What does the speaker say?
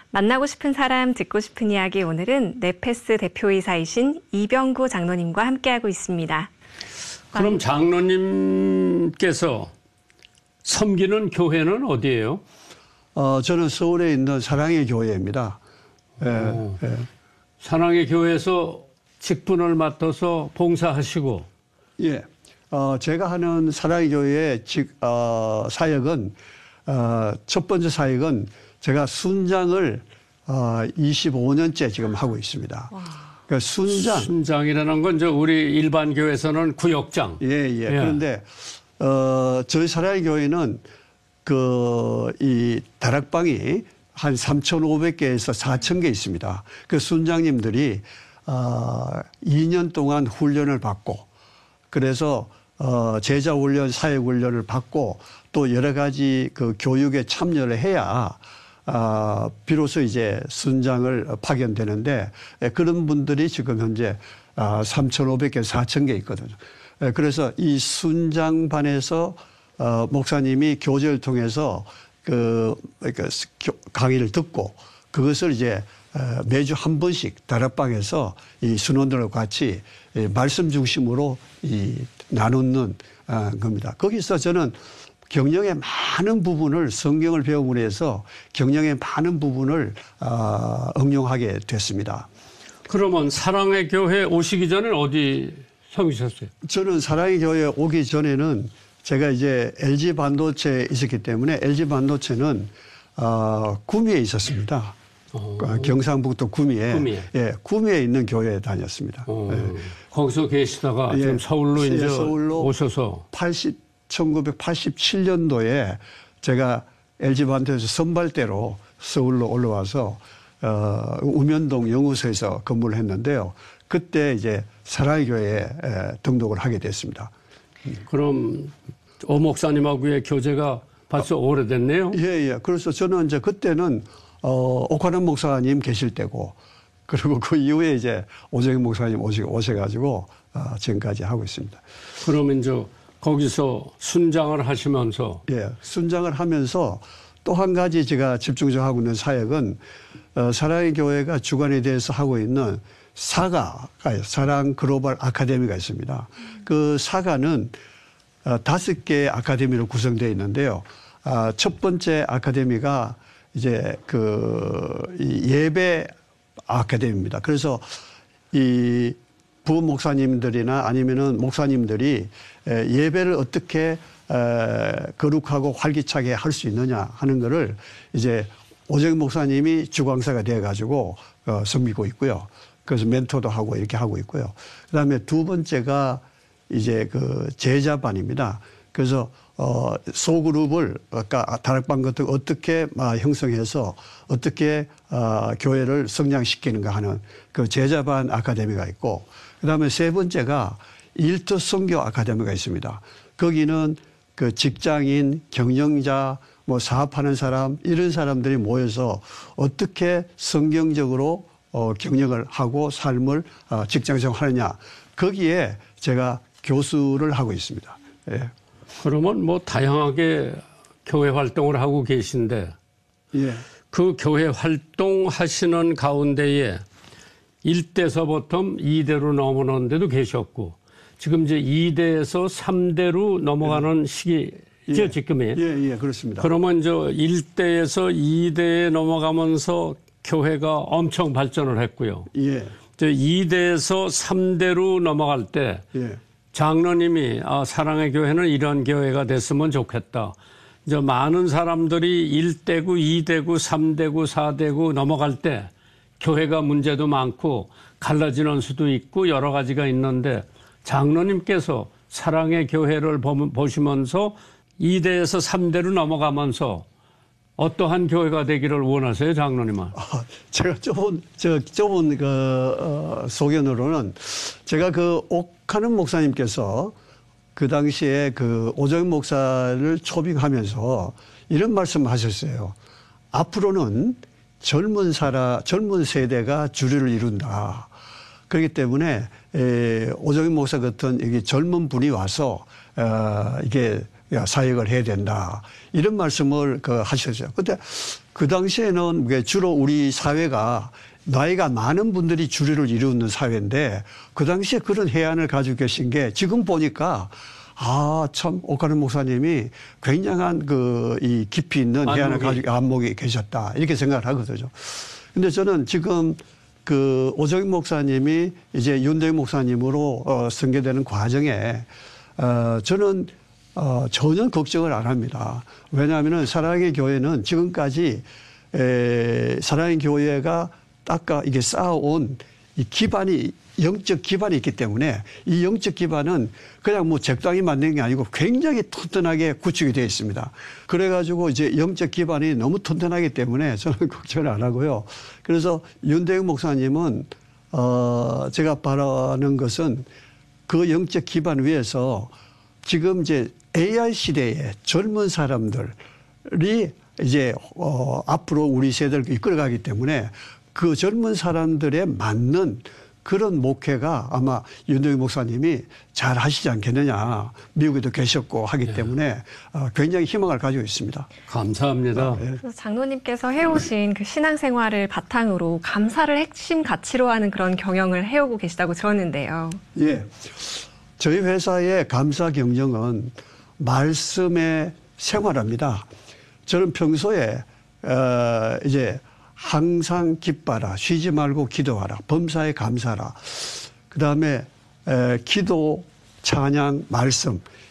만나고 싶은 사람, 듣고 싶은 이야기, 오늘은 네페스 대표이사이신 이병구 장로님과 함께하고 있습니다. 그럼 장로님께서 섬기는 교회는 어디예요? 저는 서울에 있는 사랑의 교회입니다. 사랑의 교회에서 직분을 맡아서 봉사하시고. 예. 제가 하는 사랑의 교회의 사역은, 첫 번째 사역은 제가 순장을 25년째 지금 하고 있습니다. 그러니까 순장이라는 건 우리 일반 교회에서는 구역장. 예. 그런데 저희 사랑의 교회는 이 다락방이 한 3,500개에서 4,000개 있습니다. 그 순장님들이 2년 동안 훈련을 받고, 그래서 제자 훈련, 사역 훈련을 받고 또 여러 가지 그 교육에 참여를 해야 비로소 이제 순장을 파견되는데, 그런 분들이 지금 현재 3,500개, 4,000개 있거든요. 그래서 이 순장반에서 목사님이 교제를 통해서 강의를 듣고, 그것을 이제 매주 한 번씩 다락방에서 이 순원들과 같이 말씀 중심으로 나누는 겁니다. 거기서 저는 경영의 많은 부분을, 성경을 배움으로 해서 경영의 많은 부분을 응용하게 됐습니다. 그러면 사랑의 교회 오시기 전에 어디 섬기셨어요? 저는 사랑의 교회 오기 전에는 제가 이제 LG 반도체에 있었기 때문에 LG 반도체는 구미에 있었습니다. 경상북도 구미에. 예, 구미에 있는 교회에 다녔습니다. 예. 거기서 계시다가 지금 서울로 이제 서울로 오셔서 1987년도에 제가 LG 반도체 선발대로 서울로 올라와서 우면동 영우소에서 근무를 했는데요. 그때 이제 사랑의 교회에 등록을 하게 됐습니다. 그럼 오 목사님하고의 교제가 벌써 오래됐네요? 예. 그래서 저는 이제 그때는 옥하는 목사님 계실 때고, 그리고 그 이후에 이제 오정익 목사님 오셔가지고 지금까지 하고 있습니다. 그러면 이제 거기서 순장을 하시면서. 예, 순장을 하면서 또 한 가지 제가 집중적으로 하고 있는 사역은 사랑의 교회가 주관에 대해서 하고 있는 사가가, 사랑 글로벌 아카데미가 있습니다. 그 사가는 5개의 아카데미로 구성되어 있는데요. 첫 번째 아카데미가 이제 예배 아카데미입니다. 그래서 이 부원 목사님들이나 아니면은 목사님들이 예배를 어떻게 거룩하고 활기차게 할 수 있느냐 하는 거를 이제 오정익 목사님이 주광사가 되어 가지고 섬기고 있고요. 그래서 멘토도 하고 이렇게 하고 있고요. 그다음에 두 번째가 이제 제자반입니다. 그래서 소그룹을 아까 다락방 같은 어떻게 형성해서 어떻게 교회를 성장시키는가 하는 그 제자반 아카데미가 있고, 그다음에 세 번째가 일터 선교 아카데미가 있습니다. 거기는 그 직장인, 경영자, 사업하는 사람, 이런 사람들이 모여서 어떻게 성경적으로 경영을 하고 삶을 직장생활 하느냐, 거기에 제가 교수를 하고 있습니다. 예. 그러면 다양하게 교회 활동을 하고 계신데, 예. 그 교회 활동하시는 가운데에 1대서부터 2대로 넘어오는 데도 계셨고, 지금 이제 2대에서 3대로 넘어가는 시기죠, 지금이. 예, 그렇습니다. 그러면 이제 1대에서 2대에 넘어가면서 교회가 엄청 발전을 했고요. 예. 이제 2대에서 3대로 넘어갈 때, 장로님이 사랑의 교회는 이런 교회가 됐으면 좋겠다. 이제 많은 사람들이 1대구, 2대구, 3대구, 4대구 넘어갈 때 교회가 문제도 많고 갈라지는 수도 있고 여러 가지가 있는데, 장로님께서 사랑의 교회를 보시면서 2대에서 3대로 넘어가면서 어떠한 교회가 되기를 원하세요, 장로님은? 제가 좁은 소견으로는 제가 옥하는 목사님께서 그 당시에 오정익 목사를 초빙하면서 이런 말씀을 하셨어요. 앞으로는 젊은 세대가 주류를 이룬다. 그렇기 때문에 오정익 목사 같은 젊은 분이 와서 이게 사역을 해야 된다. 이런 말씀을 하셨어요. 근데 그 당시에는 주로 우리 사회가 나이가 많은 분들이 주류를 이루는 사회인데 그 당시에 그런 해안을 가지고 계신 게 지금 보니까 참 오카는 목사님이 굉장한 이 깊이 있는 해안을 가지고 안목이 계셨다. 이렇게 생각을 하거든요. 근데 저는 지금 오정익 목사님이 이제 윤대익 목사님으로 선교되는 과정에 저는 전혀 걱정을 안 합니다. 왜냐하면 사랑의 교회는 지금까지 사랑의 교회가 아까 이게 쌓아온 이 기반이 영적 기반이 있기 때문에 이 영적 기반은 그냥 뭐 적당히 만든 게 아니고 굉장히 튼튼하게 구축이 되어 있습니다. 그래가지고 이제 영적 기반이 너무 튼튼하기 때문에 저는 걱정을 안 하고요. 그래서 윤대익 목사님은 제가 바라는 것은 그 영적 기반 위에서 지금 이제 AI 시대에 젊은 사람들이 이제 앞으로 우리 세대를 이끌어가기 때문에 그 젊은 사람들에 맞는 그런 목회가 아마 윤대익 목사님이 잘 하시지 않겠느냐. 미국에도 계셨고 하기 때문에 굉장히 희망을 가지고 있습니다. 감사합니다. 그래서 장로님께서 해오신 그 신앙생활을 바탕으로 감사를 핵심 가치로 하는 그런 경영을 해오고 계시다고 들었는데요. 예. 저희 회사의 감사 경영은 말씀의 생활합니다. 저는 평소에 이제 항상 기뻐하라, 쉬지 말고 기도하라, 범사에 감사하라. 그다음에 기도, 찬양, 말씀